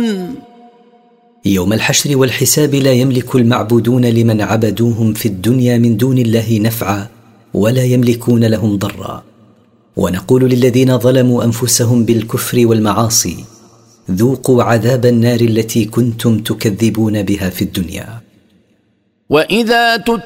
ينظرون يوم الحشر والحساب لا يملك المعبودون لمن عبدوهم في الدنيا من دون الله نفعا ولا يملكون لهم ضرا. ونقول للذين ظلموا أنفسهم بالكفر والمعاصي ذوقوا عذاب النار التي كنتم تكذبون بها في الدنيا. وإذا